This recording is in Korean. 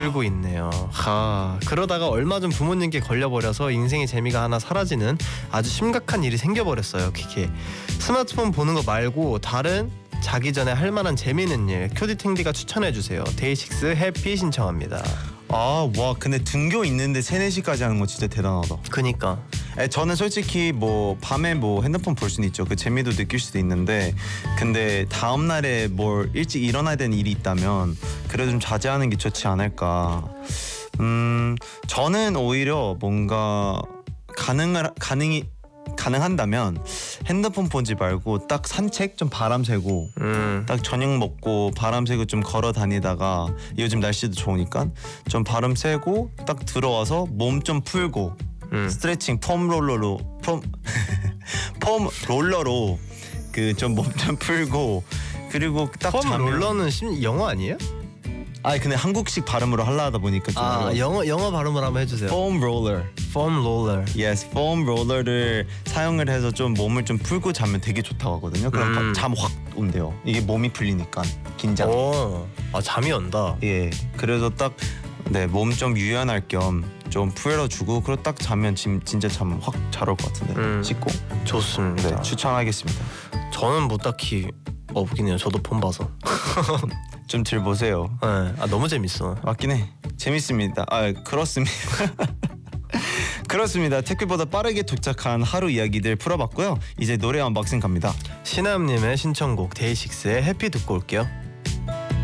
들고 있네요. 그러다가 얼마 전 부모님께 걸려버려서 인생의 재미가 하나 사라지는 아주 심각한 일이 생겨버렸어요. 키키. 스마트폰 보는 거 말고 다른 자기 전에 할 만한 재미있는 일 큐디탱디가 추천해주세요. 데이식스 해피 신청합니다. 와 근데 등교 있는데 3, 4시까지 하는 거 진짜 대단하다. 그니까 저는 솔직히 뭐 밤에 뭐 핸드폰 볼 수는 있죠. 그 재미도 느낄 수도 있는데 근데 다음 날에 뭘 일찍 일어나야 되는 일이 있다면 그래도 좀 자제하는 게 좋지 않을까. 저는 오히려 뭔가 가능한다면 핸드폰 보지 말고 딱 산책 좀 바람 쐬고 딱 저녁 먹고 바람 쐬고 좀 걸어 다니다가 요즘 날씨도 좋으니까 좀 바람 쐬고 딱 들어와서 몸 좀 풀고 스트레칭 폼 롤러로 그 좀 몸 좀 풀고 그리고 딱 폼 자면 롤러는 영어 아니에요? 근데 한국식 발음으로 하려다 보니까 좀 영어 발음을 한번 해주세요. 폼 롤러. 폼 롤러. Yes, 폼 롤러를 사용을 해서 좀 몸을 좀 풀고 자면 되게 좋다고 하거든요. 그럼 잠 확 온대요. 이게 몸이 풀리니까 긴장. 잠이 온다. 예, 그래서 딱 몸 좀 유연할 겸 좀 풀어주고 그리고 딱 자면 진짜 잠 확 잘 올 것 같은데. 씻고. 좋습니다. 네, 추천하겠습니다. 저는 뭐 딱히 없긴 해요. 저도 폰 봐서. 좀 들보세요. 네, 너무 재밌어. 맞긴 해. 재밌습니다. 그렇습니다. 그렇습니다. 택배보다 빠르게 도착한 하루 이야기들 풀어봤고요. 이제 노래 언박싱 갑니다. 신하엽님의 신청곡 데이식스의 해피 듣고 올게요.